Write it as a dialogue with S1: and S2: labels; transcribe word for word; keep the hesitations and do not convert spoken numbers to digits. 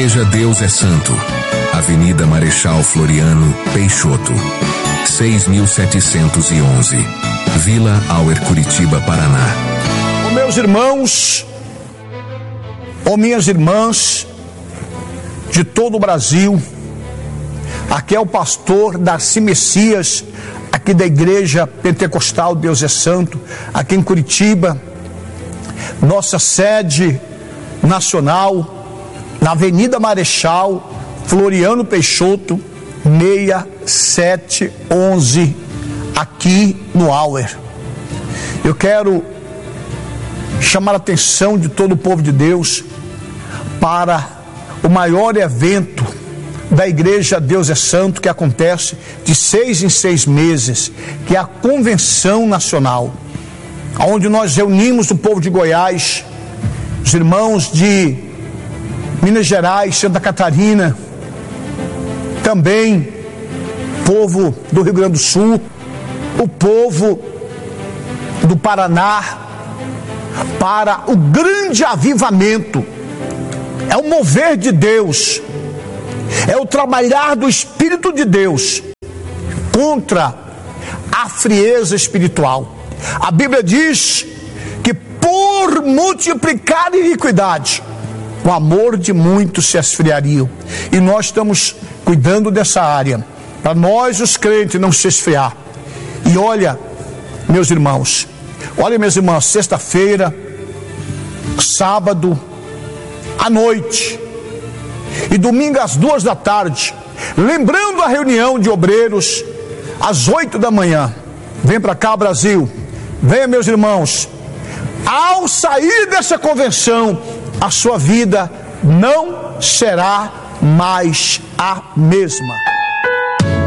S1: Igreja Deus é Santo, Avenida Marechal Floriano Peixoto, seis mil setecentos e onze, Vila Auer, Curitiba, Paraná.
S2: Ô meus irmãos, ô minhas irmãs de todo o Brasil, aqui é o pastor Darcy Messias, aqui da Igreja Pentecostal Deus é Santo, aqui em Curitiba, nossa sede nacional, na Avenida Marechal Floriano Peixoto, seis sete onze, aqui no Auer. Eu quero chamar a atenção de todo o povo de Deus para o maior evento da Igreja Deus é Santo, que acontece de seis em seis meses, que é a Convenção Nacional, onde nós reunimos o povo de Goiás, os irmãos de Minas Gerais, Santa Catarina, também povo do Rio Grande do Sul, o povo do Paraná, para o grande avivamento. É o mover de Deus, é o trabalhar do Espírito de Deus contra a frieza espiritual. A Bíblia diz que por multiplicar iniquidade, o amor de muitos se esfriaria. E nós estamos cuidando dessa área, para nós os crentes não se esfriar. E olha, meus irmãos, olha minhas irmãs, sexta-feira, sábado, à noite e domingo às duas da tarde, lembrando a reunião de obreiros às oito da manhã. Vem para cá, Brasil, venha, meus irmãos. Ao sair dessa convenção, a sua vida não será mais a mesma.